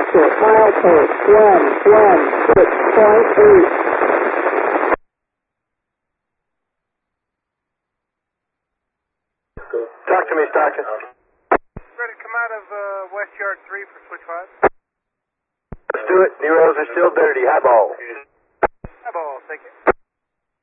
Roger, milepost 116.8. Talk to me, Stockton. Ready to come out of West Yard 3 for switch 5. Let's do it. Neros are still dirty. High ball. High ball, thank you.